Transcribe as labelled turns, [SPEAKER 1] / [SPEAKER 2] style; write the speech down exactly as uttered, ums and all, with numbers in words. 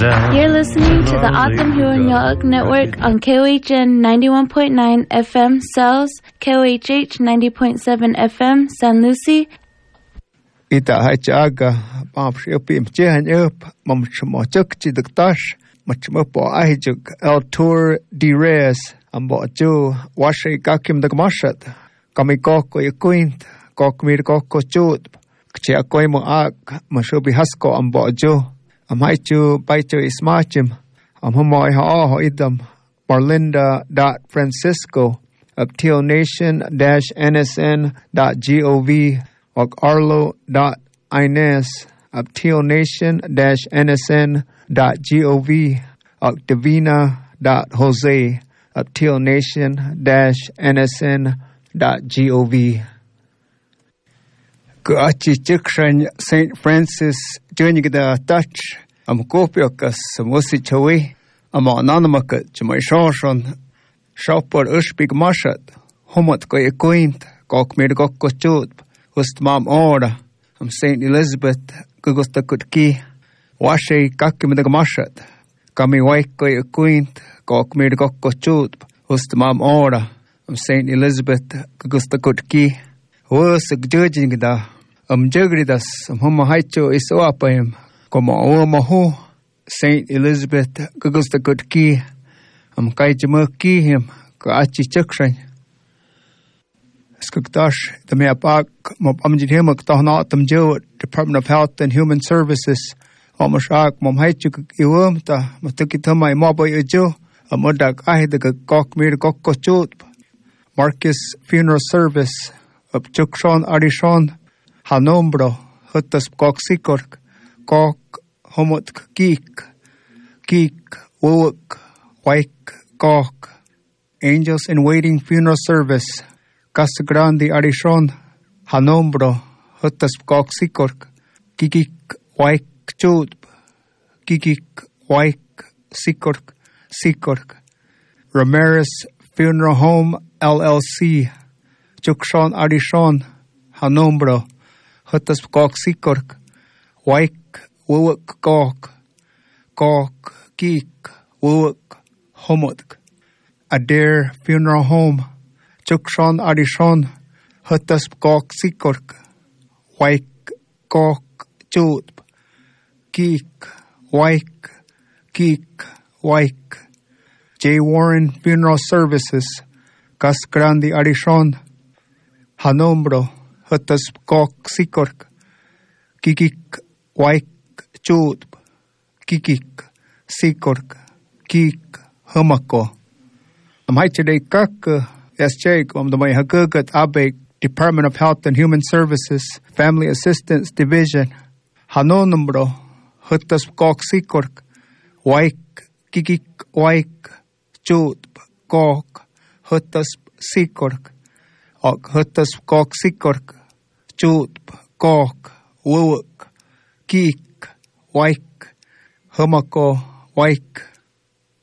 [SPEAKER 1] You're listening to the Atam Huanyog Network on K O H N ninety-one point nine F M Cells, K O H H ninety point seven F M San Lucie.
[SPEAKER 2] Ita hachaga pamshiopi mjehan up mamchmochuk chiduktash machmopo ahijuk El Tour de Reyes ambo ju washi kakim the mashat kamikoko yakuint kokmir koko chut kchiakoimo ak mashobi hasko ambo ju amaichu baichu ismachim amhomoy ha idam Marlinda dot Francisco of tealnation dash N S N dot gov or Arlo dot Inez of tealnation dash N S N dot gov or Divina dot Jose of tealnation dash N S N dot gov. Kuachi chikshan Saint Francis Junior touch am kopiokas musichawi am anonamakat chumay shoshan shopper ushbig mashat homot ko ikuint kok mir kokko chut ust mam ora am Saint Elizabeth gugusta kutki washe kakim the mashat kami waik ko ikuint kok mir kokko chut ust mam ora am Saint Elizabeth gugusta kutki was judging da am jagridas am homa haicho isoapayam como o maho Saint Elizabeth gugusta kutki am kaijmaki him ka achi chakshan skuktash the me apak mo amjid him ka na tam jo Department of Health and Human Services amashak mom haichu iwum ta matukitama mo boy jo amodak ahid ka kok mir kokko chut Marcus Funeral Service of Chukshon Arishon Hanombro hutas kok sikork kok homot kik kik wok waik kok Angels in Waiting Funeral Service Casa Grande Arishon Hanombro hutas kok sikork kikik waik chut kikik waik sikork sikork Ramirez Funeral Home L L C Chukshon Arishon Hanombro hutas kok sikork waik wok kok kok kik wok homot Adair Funeral Home Chukshon Arishon hutas kok sikork waik kok chut kik waik kik waik J. Warren Funeral Services Casa Grande Arishon Hanombro hutas kok sikork kikik waik chut kikik sikork kik humako am haichede kak S J om the may hagugat abek Department of Health and Human Services Family Assistance Division Hanombro hutas kok sikork waik kikik waik chut kok hutas sikork ok hutas kok sikork chut kok wuk kik waik humako waik